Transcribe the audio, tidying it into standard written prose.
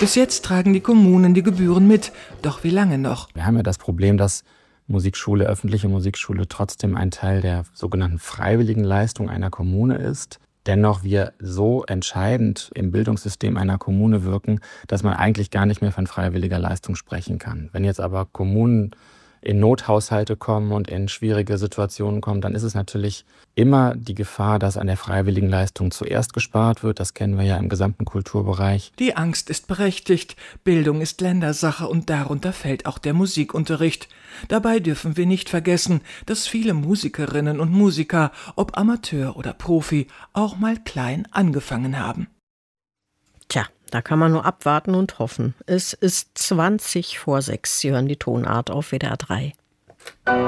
Bis jetzt tragen die Kommunen die Gebühren mit. Doch wie lange noch? Wir haben ja das Problem, dass Musikschule, öffentliche Musikschule trotzdem ein Teil der sogenannten freiwilligen Leistung einer Kommune ist. Dennoch wir so entscheidend im Bildungssystem einer Kommune wirken, dass man eigentlich gar nicht mehr von freiwilliger Leistung sprechen kann. Wenn jetzt aber Kommunen in Nothaushalte kommen und in schwierige Situationen kommen, dann ist es natürlich immer die Gefahr, dass an der freiwilligen Leistung zuerst gespart wird. Das kennen wir ja im gesamten Kulturbereich. Die Angst ist berechtigt. Bildung ist Ländersache und darunter fällt auch der Musikunterricht. Dabei dürfen wir nicht vergessen, dass viele Musikerinnen und Musiker, ob Amateur oder Profi, auch mal klein angefangen haben. Tja, da kann man nur abwarten und hoffen. Es ist 20 vor 6. Sie hören die Tonart auf WDR 3.